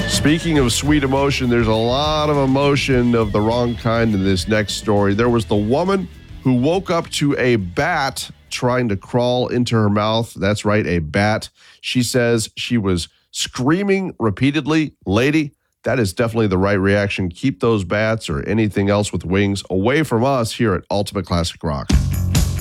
Speaking of sweet emotion, there's a lot of emotion of the wrong kind in this next story. There was the woman who woke up to a bat trying to crawl into her mouth. That's right, a bat. She says she was screaming repeatedly. Lady, that is definitely the right reaction. Keep those bats or anything else with wings away from us here at Ultimate Classic Rock.